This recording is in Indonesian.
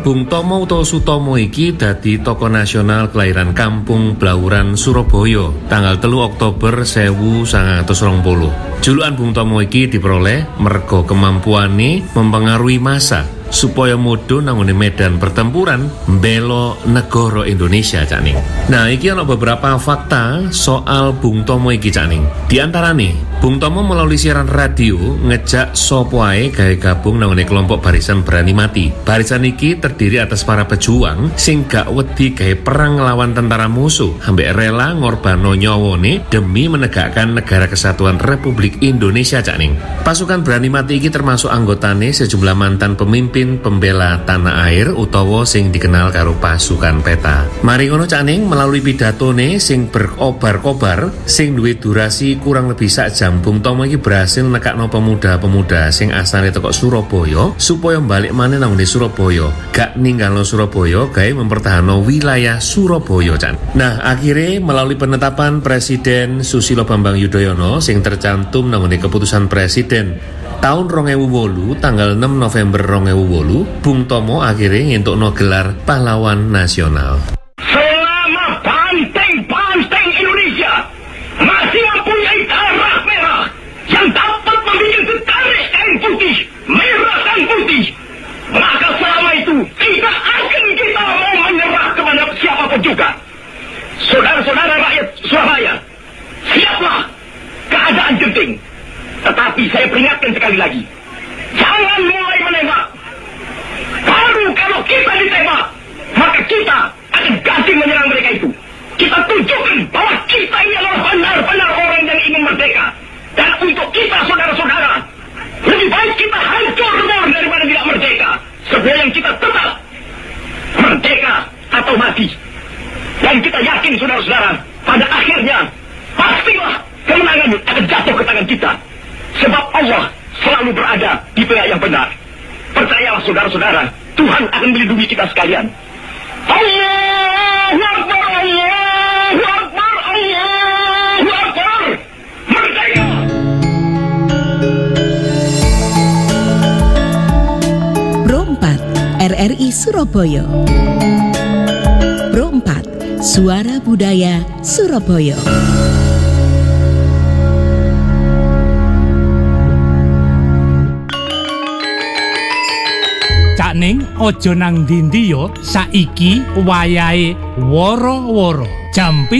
Bung Tomo utawa Sutomo iki dadi tokoh nasional kelahiran Kampung Blauran, Surabaya, tanggal 3 Oktober 1920. Julukan Bung Tomo iki diperoleh merga kemampuane mempengaruhi massa supaya mudhun nanggone medan pertempuran mbela negara Indonesia, Cak Ning. Nah, iki ana beberapa fakta soal Bung Tomo iki, Cak Ning. Di antarane, Bung Tomo melalui siaran radio ngejak sapa ae gawe gabung nanggone kelompok Barisan Berani Mati. Barisan iki terdiri atas para pejuang sing gak wedi gawe perang nglawan tentara musuh, ambek rela ngorbano nyawane demi menegakkan negara kesatuan Republik Indonesia, Cak Ning. Pasukan Berani Mati iki termasuk anggotane sejumlah mantan pemimpin pembela tanah air utawa sing dikenal karo pasukan peta. Mari ngono, Cak Ning, melalui pidatone sing berobar-kobar sing duwe durasi kurang lebih sak jam, Bung Tomo iki berhasil nekakno pemuda-pemuda sing asale teko Surabaya supaya balik maneh nang Surabaya, gak ninggalno Surabaya gawe mempertahanno wilayah Surabaya, Cak. Nah, akhirnya melalui penetapan Presiden Susilo Bambang Yudhoyono sing tercantum nang keputusan Presiden tahun 2008 tanggal 6 November 2008, Bung Tomo akhirnya ngentukno gelar pahlawan nasional. Selama banteng-banteng Indonesia masih mempunyai darah merah yang dapat membuat setarik kain putih, merah dan putih, maka selama itu tidak akan kita mau menyerah kepada siapapun juga. Saudara-saudara rakyat Surabaya, siaplah, keadaan genting. Tetapi saya peringatkan sekali lagi, jangan mulai menembak. Baru kalau kita ditembak, maka kita akan ganti menyerang mereka itu. Kita tunjukkan bahwa kita ini adalah benar-benar orang yang ingin merdeka. Dan untuk kita, saudara-saudara, lebih baik kita hancur lebur daripada tidak merdeka. Sebelum kita tetap merdeka atau mati. Dan kita yakin, saudara-saudara, pada akhirnya pastilah kemenangan akan jatuh ke tangan kita. Sebab Allah selalu berada di pihak yang benar. Percayalah, saudara-saudara, Tuhan akan melindungi kita sekalian. Allahu Akbar, Allahu Akbar, Allahu Akbar. Merdeka! Pro 4 RRI Surabaya. Pro 4 Suara Budaya Surabaya. Cak Ning, ojo nang ndi-ndi yo, saiki wayahe woro-woro. Jam